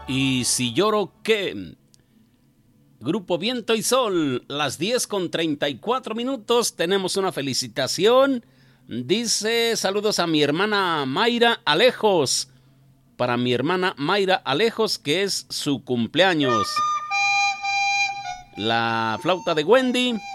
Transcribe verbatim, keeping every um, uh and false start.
Y si lloro, ¿qué? Grupo Viento y Sol, las diez con treinta y cuatro minutos. Tenemos una felicitación. Dice, saludos a mi hermana Mayra Alejos. Para mi hermana Mayra Alejos, que es su cumpleaños. La flauta de Wendy